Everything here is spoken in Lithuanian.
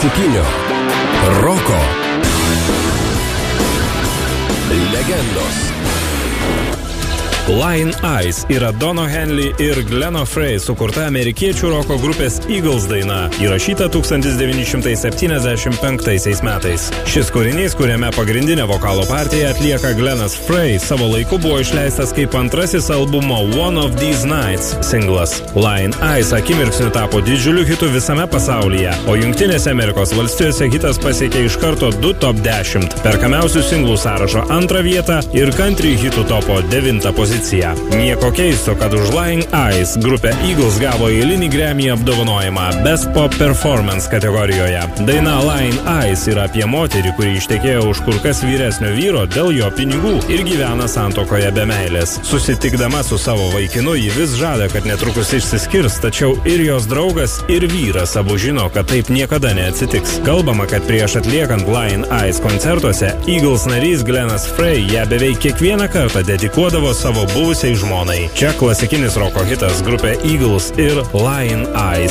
klasikinio roko legendos. Lion Eyes yra Dono Henley ir Gleno Frey sukurta amerikiečių roko grupės Eagles daina, įrašyta 1975 metais. Šis kūrinys, kuriame pagrindinę vokalo partiją atlieka Glenas Frey, savo laiku buvo išleistas kaip antrasis albumo One of These Nights singlas. Lion Eyes akimirksniu tapo didžiuliu hitu visame pasaulyje, o Jungtinėse Amerikos valstijose hitas pasiekė iš karto 2 top 10, perkamiausių singlų sąrašo 2 vietą ir country hitų topo 9 poziciją. Nieko keisto, kad už Lion Eyes grupė Eagles gavo eilinį Grammy apdovanojimą Best Pop Performance kategorijoje. Daina Lion Eyes yra apie moterį, kuri ištekėjo už kur kas vyresnio vyro dėl jo pinigų ir gyvena santuokoje be meilės. Susitikdama su savo vaikinu, ji vis žada, kad netrukus išsiskirs, tačiau ir jos draugas, ir vyras abu žino, kad taip niekada neatsitiks. Kalbama, kad prieš atliekant Lion Eyes koncertuose, Eagles narys Glenas Frey ją beveik kiekvieną kartą dedikuodavo savo buvusiai žmonai. Čia klasikinis roko hitas grupė Eagles ir Lion Eyes.